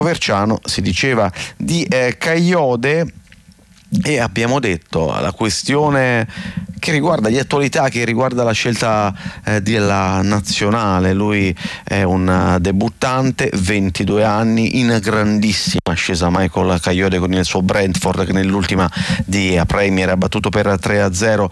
Verciano, si diceva di Kayode, e abbiamo detto la questione che riguarda di attualità, che riguarda la scelta della nazionale. Lui è un debuttante, 22 anni, in grandissima ascesa Michael Kayode con il suo Brentford, che nell'ultima di Premier ha battuto per 3-0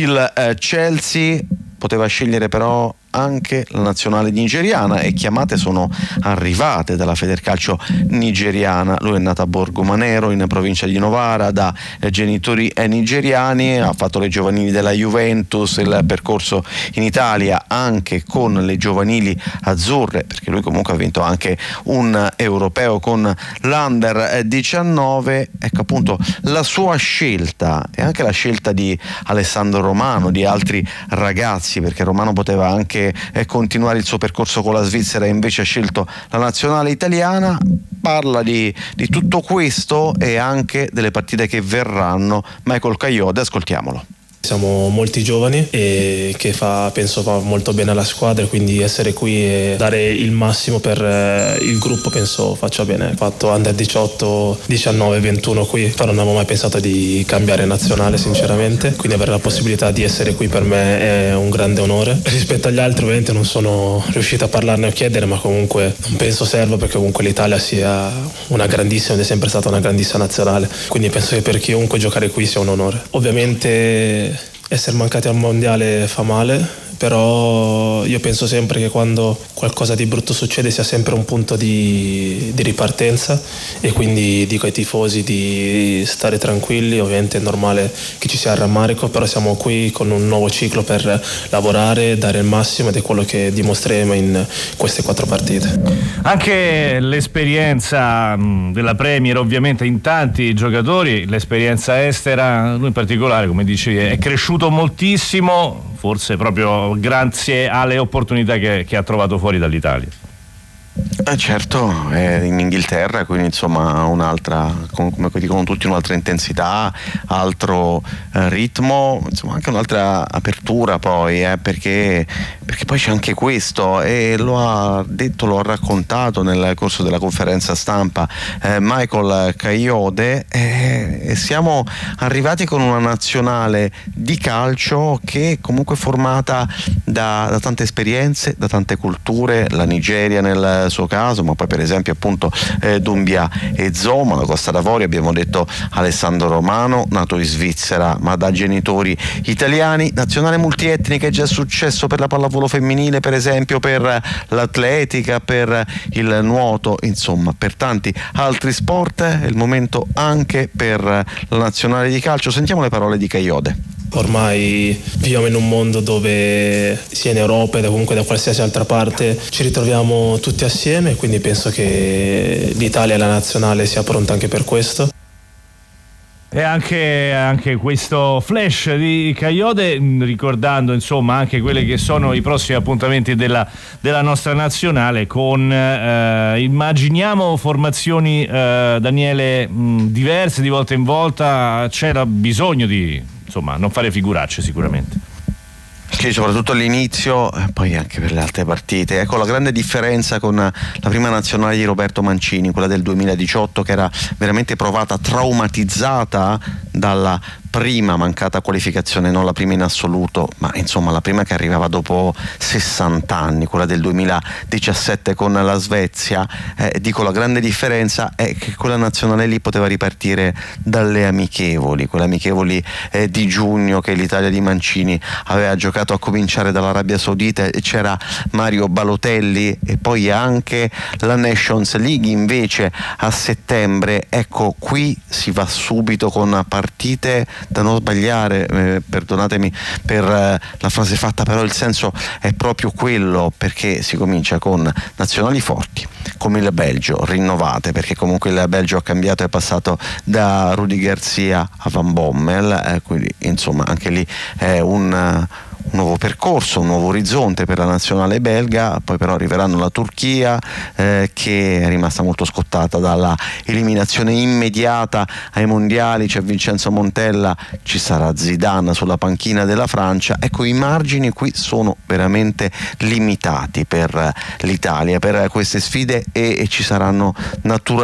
il Chelsea. Poteva scegliere però anche la nazionale nigeriana, e chiamate sono arrivate dalla Federcalcio nigeriana. Lui è nato a Borgomanero, in provincia di Novara, da genitori nigeriani, ha fatto le giovanili della Juventus, il percorso in Italia anche con le giovanili azzurre, perché lui comunque ha vinto anche un europeo con l'Under 19. Ecco appunto la sua scelta, e anche la scelta di Alessandro Romano, di altri ragazzi, perché Romano poteva anche continuare il suo percorso con la Svizzera e invece ha scelto la nazionale italiana. Parla di tutto questo e anche delle partite che verranno. Michael Kayode, ascoltiamolo. Siamo molti giovani e che penso fa molto bene alla squadra, quindi essere qui e dare il massimo per il gruppo penso faccia bene. Ho fatto Under 18, 19, 21 qui, però non avevo mai pensato di cambiare nazionale sinceramente, quindi avere la possibilità di essere qui per me è un grande onore. Rispetto agli altri ovviamente non sono riuscito a parlarne o chiedere, ma comunque non penso serva, perché comunque l'Italia sia una grandissima ed è sempre stata una grandissima nazionale, quindi penso che per chiunque giocare qui sia un onore. Ovviamente essere mancati al mondiale fa male, però io penso sempre che quando qualcosa di brutto succede sia sempre un punto di ripartenza, e quindi dico ai tifosi di stare tranquilli. Ovviamente è normale che ci sia rammarico, però siamo qui con un nuovo ciclo per lavorare, dare il massimo, ed è quello che dimostreremo in queste 4 partite. Anche l'esperienza della Premier ovviamente in tanti giocatori, l'esperienza estera, lui in particolare, come dicevi, è cresciuto moltissimo, forse proprio grazie alle opportunità che ha trovato fuori dall'Italia. Certo, è in Inghilterra, quindi insomma un'altra, come dicono tutti, un'altra intensità, altro ritmo, insomma anche un'altra apertura poi, perché poi c'è anche questo, e lo ha detto, lo ha raccontato nel corso della conferenza stampa Michael Kayode, e siamo arrivati con una nazionale di calcio che comunque è formata da tante esperienze, da tante culture, la Nigeria nel suo caso, ma poi per esempio appunto Doumbia e Zoma, la Costa d'Avorio, abbiamo detto Alessandro Romano, nato in Svizzera ma da genitori italiani. Nazionale multietnica, è già successo per la pallavolo femminile per esempio, per l'atletica, per il nuoto, insomma per tanti altri sport. È il momento anche per la nazionale di calcio. Sentiamo le parole di Kayode. Ormai viviamo in un mondo dove sia in Europa e comunque da qualsiasi altra parte ci ritroviamo tutti assieme, quindi penso che l'Italia e la nazionale sia pronta anche per questo. E anche questo flash di Kayode, ricordando insomma anche quelli che sono i prossimi appuntamenti della nostra nazionale, con immaginiamo formazioni, Daniele, diverse di volta in volta. C'era bisogno di non fare figuracce sicuramente. Sì, soprattutto all'inizio, poi anche per le altre partite. Ecco la grande differenza con la prima nazionale di Roberto Mancini, quella del 2018, che era veramente provata, traumatizzata dalla prima mancata qualificazione, non la prima in assoluto, ma insomma la prima che arrivava dopo 60 anni, quella del 2017 con la Svezia. Dico, la grande differenza è che quella nazionale lì poteva ripartire dalle amichevoli, quelle amichevoli di giugno che l'Italia di Mancini aveva giocato a cominciare dall'Arabia Saudita, e c'era Mario Balotelli, e poi anche la Nations League invece a settembre. Ecco, qui si va subito con partite da non sbagliare, perdonatemi per la frase fatta, però il senso è proprio quello, perché si comincia con nazionali forti come il Belgio, rinnovate, perché comunque il Belgio ha cambiato, è passato da Rudi Garcia a Van Bommel, quindi insomma anche lì è un nuovo percorso, un nuovo orizzonte per la nazionale belga. Poi però arriveranno la Turchia, che è rimasta molto scottata dalla eliminazione immediata ai mondiali. C'è Vincenzo Montella, ci sarà Zidane sulla panchina della Francia. Ecco, i margini qui sono veramente limitati per l'Italia, per queste sfide, e ci saranno naturalmente